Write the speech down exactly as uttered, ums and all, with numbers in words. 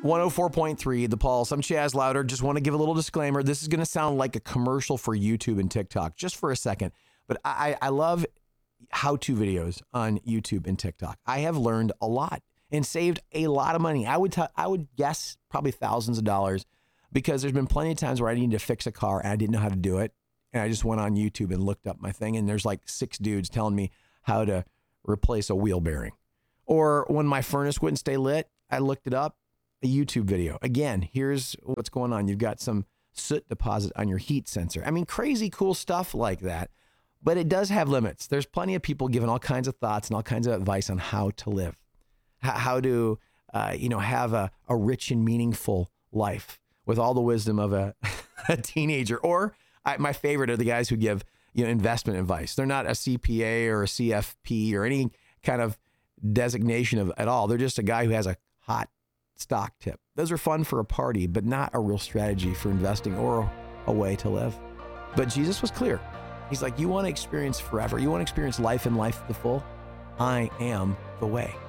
one oh four point three, The Pulse. I'm Chaz Louder. Just want to give a little disclaimer. This is going to sound like a commercial for YouTube and TikTok, just for a second. But I, I love how-to videos on YouTube and TikTok. I have learned a lot and saved a lot of money. I would t- I would guess probably thousands of dollars, because there's been plenty of times where I needed to fix a car and I didn't know how to do it. And I just went on YouTube and looked up my thing, and there's like six dudes telling me how to replace a wheel bearing. Or when my furnace wouldn't stay lit, I looked it up. A YouTube video. Again, here's what's going on. You've got some soot deposit on your heat sensor. I mean, crazy cool stuff like that, but it does have limits. There's plenty of people giving all kinds of thoughts and all kinds of advice on how to live, how to, uh, you know, have a, a rich and meaningful life with all the wisdom of a, a teenager. Or I, my favorite are the guys who give, you know, investment advice. They're not a C P A or a C F P or any kind of designation of at all. They're just a guy who has a hot stock tip. Those are fun for a party, but not a real strategy for investing or a way to live. But Jesus was clear. He's like, you want to experience forever. You want to experience life and life to the full? I am the way.